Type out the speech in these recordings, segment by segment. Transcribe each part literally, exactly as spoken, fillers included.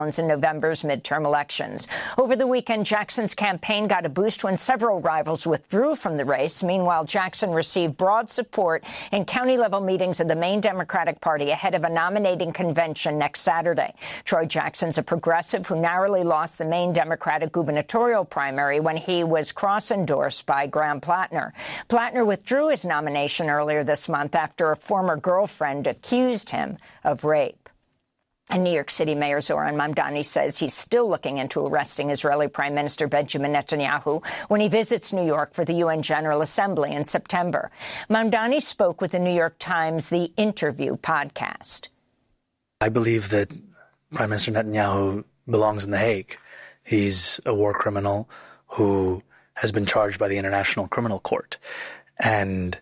in November's midterm elections. Over the weekend, Jackson's campaign got a boost when several rivals withdrew from the race. Meanwhile, Jackson received broad support in county-level meetings of the Maine Democratic Party ahead of a nominating convention next Saturday. Troy Jackson's a progressive who narrowly lost the Maine Democratic gubernatorial primary when he was cross-endorsed by Graham Plattner. Plattner withdrew his nomination earlier this month after a former girlfriend accused him of rape. And New York City Mayor Zohran Mamdani says he's still looking into arresting Israeli Prime Minister Benjamin Netanyahu when he visits New York for the U N General Assembly in September. Mamdani spoke with the New York Times The Interview podcast. I believe that Prime Minister Netanyahu belongs in The Hague. He's a war criminal who has been charged by the International Criminal Court. And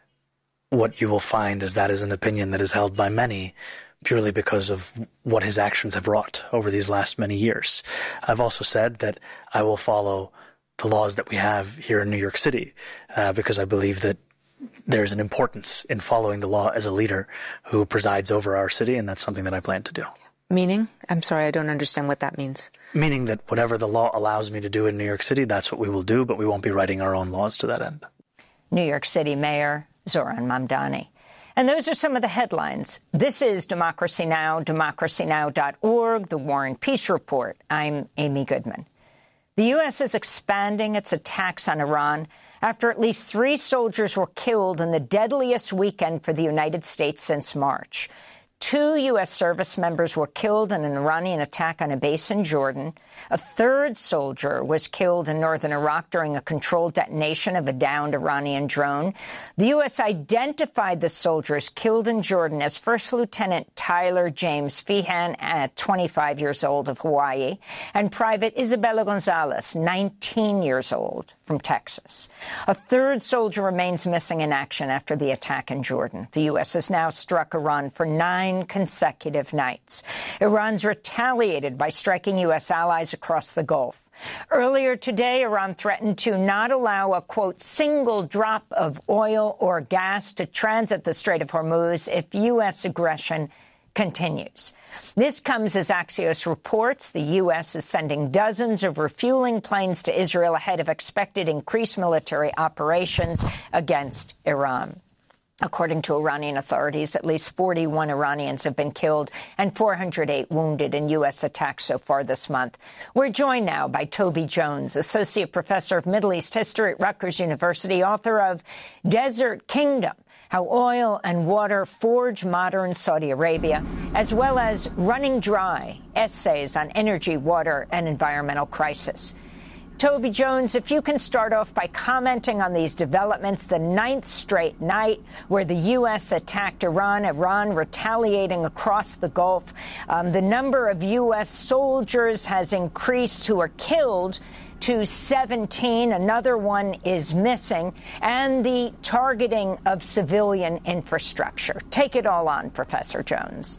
what you will find is that is an opinion that is held by many purely because of what his actions have wrought over these last many years. I've also said that I will follow the laws that we have here in New York City uh, because I believe that there's an importance in following the law as a leader who presides over our city, and that's something that I plan to do. Meaning? I'm sorry, I don't understand what that means. Meaning that whatever the law allows me to do in New York City, that's what we will do, but we won't be writing our own laws to that end. New York City Mayor Zohran Mamdani. And those are some of the headlines. This is Democracy Now!, democracy now dot org, the War and Peace Report. I'm Amy Goodman. The U S is expanding its attacks on Iran after at least three soldiers were killed in the deadliest weekend for the United States since March. Two U S service members were killed in an Iranian attack on a base in Jordan. A third soldier was killed in northern Iraq during a controlled detonation of a downed Iranian drone. The U S identified the soldiers killed in Jordan as First Lieutenant Tyler James Feehan, at twenty-five years old, of Hawaii, and Private Isabella Gonzalez, nineteen years old, from Texas. A third soldier remains missing in action after the attack in Jordan. The U S has now struck Iran for nine consecutive nights. Iran's retaliated by striking U S allies across the Gulf. Earlier today, Iran threatened to not allow a, quote, single drop of oil or gas to transit the Strait of Hormuz if U S aggression continues. This comes as Axios reports the U S is sending dozens of refueling planes to Israel ahead of expected increased military operations against Iran. According to Iranian authorities, at least forty-one Iranians have been killed and four hundred eight wounded in U S attacks so far this month. We're joined now by Toby Jones, Associate Professor of Middle East History at Rutgers University, author of Desert Kingdom: How Oil and Water Forge Modern Saudi Arabia, as well as Running Dry: Essays on Energy, Water, and Environmental Crisis. Toby Jones, if you can start off by commenting on these developments, the ninth straight night where the U S attacked Iran, Iran retaliating across the Gulf. Um, the number of U S soldiers has increased who are killed to seventeen. Another one is missing. And the targeting of civilian infrastructure. Take it all on, Professor Jones.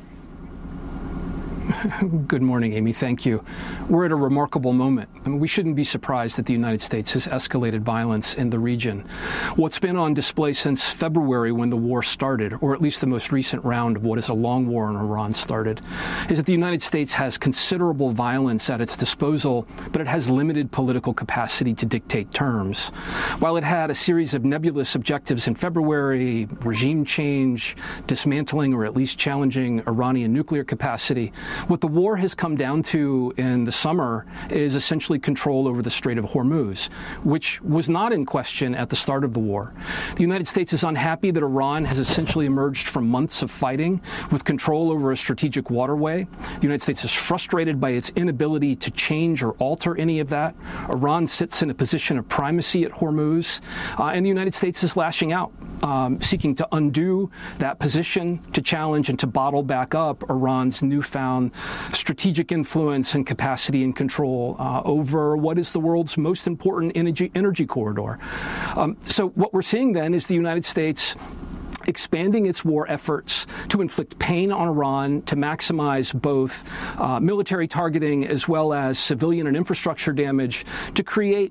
Good morning, Amy. Thank you. We're at a remarkable moment. I mean, we shouldn't be surprised that the United States has escalated violence in the region. What's been on display since February, when the war started, or at least the most recent round of what is a long war in Iran started, is that the United States has considerable violence at its disposal, but it has limited political capacity to dictate terms. While it had a series of nebulous objectives in February, regime change, dismantling or at least challenging Iranian nuclear capacity, what the war has come down to in the summer is essentially control over the Strait of Hormuz, which was not in question at the start of the war. The United States is unhappy that Iran has essentially emerged from months of fighting with control over a strategic waterway. The United States is frustrated by its inability to change or alter any of that. Iran sits in a position of primacy at Hormuz, uh, and the United States is lashing out, um, seeking to undo that position, to challenge and to bottle back up Iran's newfound strategic influence and capacity and control uh, over what is the world's most important energy, energy corridor. Um, so what we're seeing then is the United States expanding its war efforts to inflict pain on Iran, to maximize both uh, military targeting as well as civilian and infrastructure damage, to create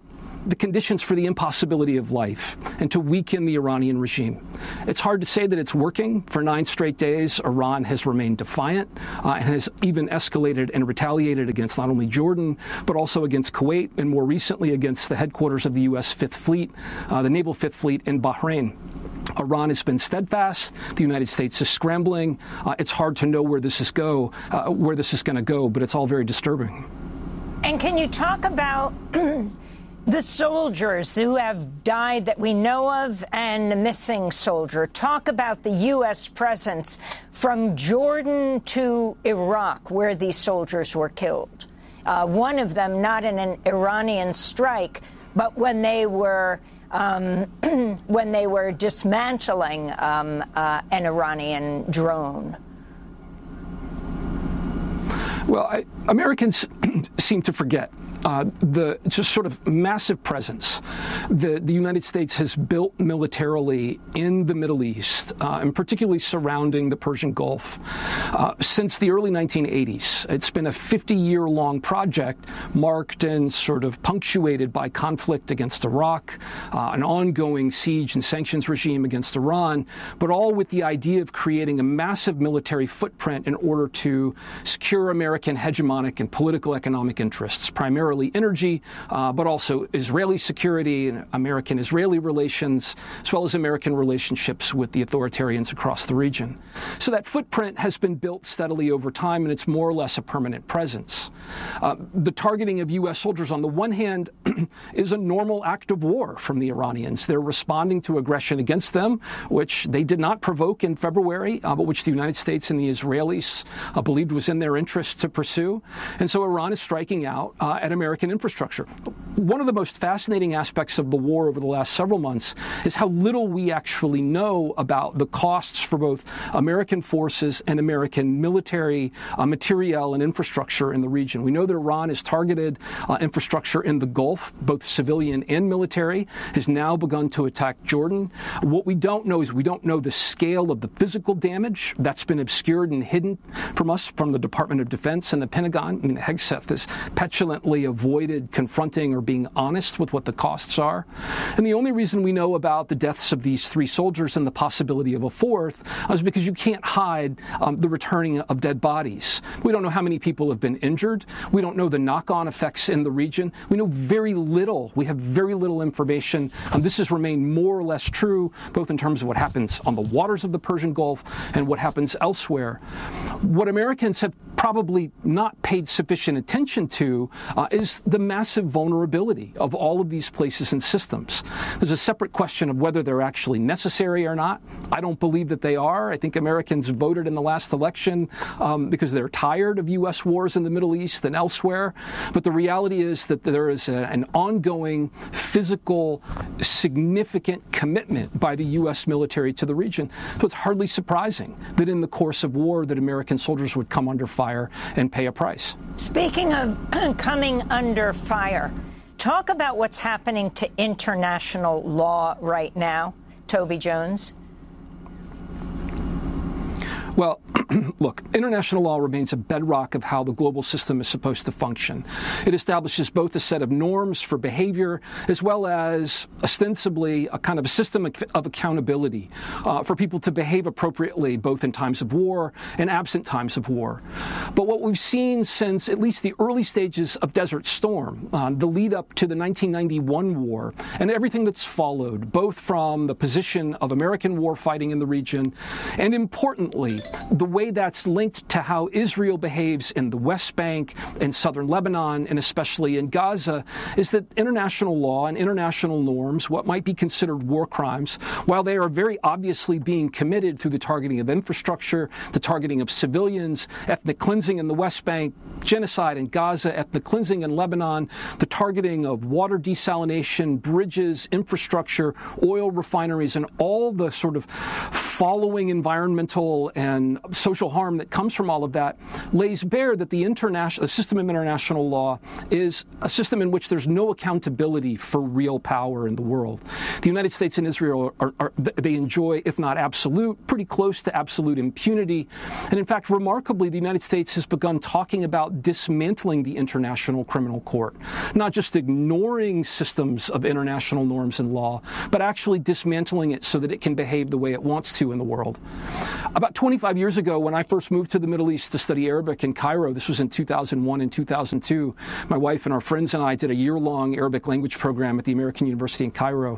the conditions for the impossibility of life and to weaken the Iranian regime. It's hard to say that it's working. For nine straight days, Iran has remained defiant uh, and has even escalated and retaliated against not only Jordan, but also against Kuwait, and more recently against the headquarters of the U S Fifth Fleet, uh, the Naval Fifth Fleet in Bahrain. Iran has been steadfast. The United States is scrambling. Uh, it's hard to know where this is go, uh, where this is going to go, but it's all very disturbing. And can you talk about the soldiers who have died that we know of and the missing soldier? Talk about the U S presence from Jordan to Iraq, where these soldiers were killed. Uh, one of them not in an Iranian strike, but when they were um, when they were dismantling um, uh, an Iranian drone. Well, I, Americans seem to forget uh, the just sort of massive presence that the United States has built militarily in the Middle East, uh, and particularly surrounding the Persian Gulf, uh, since the early nineteen eighties. It's been a fifty-year-long project marked and sort of punctuated by conflict against Iraq, uh, an ongoing siege and sanctions regime against Iran, but all with the idea of creating a massive military footprint in order to secure American hegemonic and political economic interests, primarily energy, uh, but also Israeli security and American-Israeli relations, as well as American relationships with the authoritarians across the region. So that footprint has been built steadily over time, and it's more or less a permanent presence. Uh, the targeting of U S soldiers, on the one hand, is a normal act of war from the Iranians. They're responding to aggression against them, which they did not provoke in February, uh, but which the United States and the Israelis uh, believed was in their interest to pursue. And so Iran is striking out uh, at American infrastructure. One of the most fascinating aspects of the war over the last several months is how little we actually know about the costs for both American forces and American military uh, materiel and infrastructure in the region. We know that Iran has targeted uh, infrastructure in the Gulf, both civilian and military, has now begun to attack Jordan. What we don't know is we don't know the scale of the physical damage. That's been obscured and hidden from us, from the Department of Defense and the Pentagon. I mean, Hegseth has petulantly avoided confronting or being honest with what the costs are. And the only reason we know about the deaths of these three soldiers and the possibility of a fourth is because you can't hide um, the returning of dead bodies. We don't know how many people have been injured. We don't know the knock-on effects in the region. We know very little. We have very little information. Um, this has remained more or less true, both in terms of what happens on the waters of the Persian Gulf and what happens elsewhere. What Americans have probably not paid sufficient attention to uh, is the massive vulnerability of all of these places and systems. There's a separate question of whether they're actually necessary or not. I don't believe that they are. I think Americans voted in the last election um, because they're tired of U S wars in the Middle East and elsewhere. But the reality is that there is a, an ongoing physical, significant commitment by the U S military to the region. So it's hardly surprising that in the course of war that American soldiers would come under fire and pay a price. Speaking of coming under fire, talk about what's happening to international law right now, Toby Jones. Well, look, international law remains a bedrock of how the global system is supposed to function. It establishes both a set of norms for behavior as well as ostensibly a kind of a system of accountability uh, for people to behave appropriately both in times of war and absent times of war. But what we've seen since at least the early stages of Desert Storm, uh, the lead up to the nineteen ninety-one war, and everything that's followed, both from the position of American war fighting in the region and, importantly, the way that's linked to how Israel behaves in the West Bank, in southern Lebanon, and especially in Gaza, is that international law and international norms, what might be considered war crimes, while they are very obviously being committed through the targeting of infrastructure, the targeting of civilians, ethnic cleansing in the West Bank, genocide in Gaza, ethnic cleansing in Lebanon, the targeting of water desalination, bridges, infrastructure, oil refineries, and all the sort of following environmental and social harm that comes from all of that lays bare that the international, the system of international law is a system in which there's no accountability for real power in the world. The United States and Israel are, are they enjoy, if not absolute, pretty close to absolute impunity. And in fact, remarkably, the United States has begun talking about dismantling the International Criminal Court, not just ignoring systems of international norms and law, but actually dismantling it so that it can behave the way it wants to in the world. About twenty-five years ago, when I first moved to the Middle East to study Arabic in Cairo, this was in two thousand one and two thousand two, my wife and our friends and I did a year-long Arabic language program at the American University in Cairo.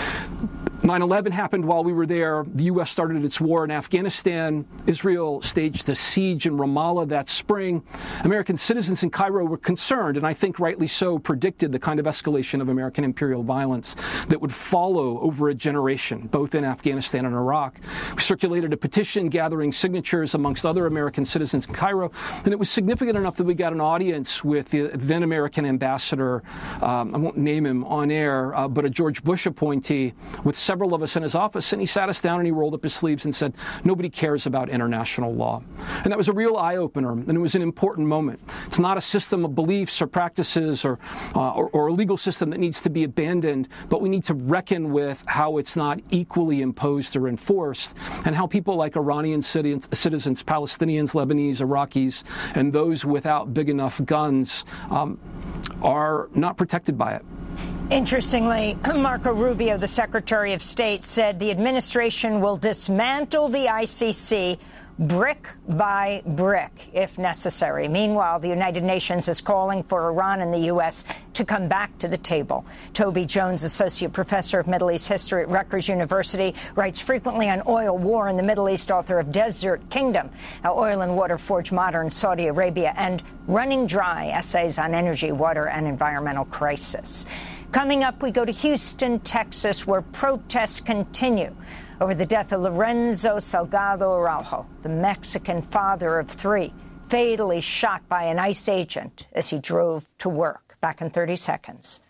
nine eleven happened while we were there. The U S started its war in Afghanistan. Israel staged a siege in Ramallah that spring. American citizens in Cairo were concerned, and I think rightly so, predicted the kind of escalation of American imperial violence that would follow over a generation, both in Afghanistan and Iraq. We circulated a petition gathering signatures amongst other American citizens in Cairo, and it was significant enough that we got an audience with the then American ambassador, um, I won't name him on air, uh, but a George Bush appointee, with several of us in his office, and he sat us down and he rolled up his sleeves and said, nobody cares about international law. And that was a real eye-opener, and it was an important moment. It's not a system of beliefs or practices or, uh, or, or a legal system that needs to be abandoned, but we need to reckon with how it's not equally imposed or enforced, and how people like Iranian citizens, citizens Palestinians, Lebanese, Iraqis, and those without big enough guns um, are not protected by it. Interestingly, Marco Rubio, the Secretary of State, said the administration will dismantle the I C C brick by brick, if necessary. Meanwhile, the United Nations is calling for Iran and the U S to come back to the table. Toby Jones, Associate Professor of Middle East History at Rutgers University, writes frequently on oil, war in the Middle East, author of Desert Kingdom, How Oil and Water Forge Modern Saudi Arabia, and Running Dry, Essays on Energy, Water, and Environmental Crisis. Coming up, we go to Houston, Texas, where protests continue over the death of Lorenzo Salgado Araujo, the Mexican father of three, fatally shot by an ICE agent as he drove to work. Back in thirty seconds.